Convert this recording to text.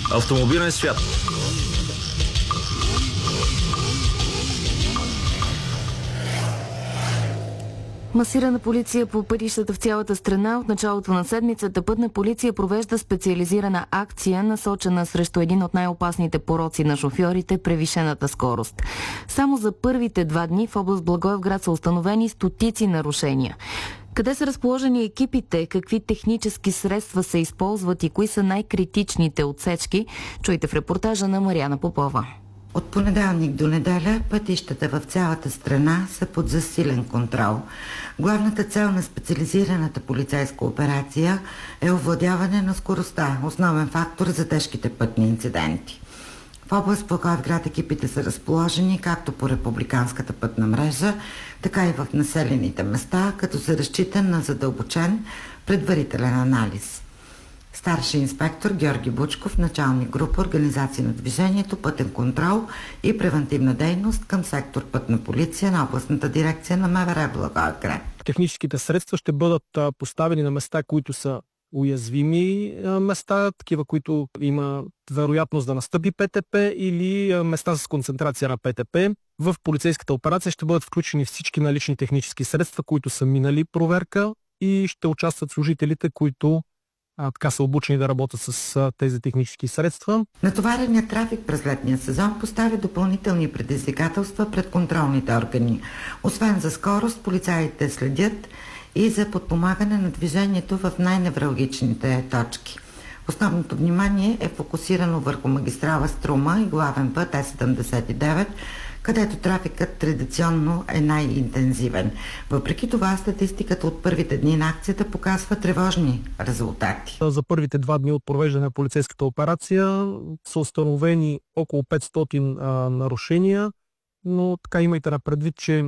Автомобилен свят. Масирана полиция по пътищата в цялата страна. От началото на седмицата Пътна полиция провежда специализирана акция, насочена срещу един от най-опасните пороци на шофьорите – превишената скорост. Само за първите 2 дни в област Благоевград са установени стотици нарушения. Къде са разположени екипите, какви технически средства се използват и кои са най-критичните отсечки, чуйте в репортажа на Мариана Попова. От понеделник до неделя пътищата в цялата страна са под засилен контрол. Главната цел на специализираната полицейска операция е овладяване на скоростта, основен фактор за тежките пътни инциденти. В област Благоевград екипите са разположени както по републиканската пътна мрежа, така и в населените места, като се разчита на задълбочен предварителен анализ. Старши инспектор Георги Бучков, началник група Организация на движението, пътен контрол и превентивна дейност към сектор Пътна полиция на областната дирекция на МВР Благоевград. Техническите средства ще бъдат поставени на места, които са уязвими места, такива, които има вероятност да настъпи ПТП или места с концентрация на ПТП. В полицейската операция ще бъдат включени всички налични технически средства, които са минали проверка, и ще участват служителите, които така са обучени да работят с тези технически средства. Натовареният трафик през летния сезон поставя допълнителни предизвикателства пред контролните органи. Освен за скорост, полицаите следят и за подпомагане на движението в най-невралгичните точки. Основното внимание е фокусирано върху магистрала Струма и главен път Е79, където трафикът традиционно е най-интензивен. Въпреки това, статистиката от първите дни на акцията показва тревожни резултати. За първите 2 дни от провеждане на полицейската операция са установени около 500 нарушения, но така имайте на предвид, че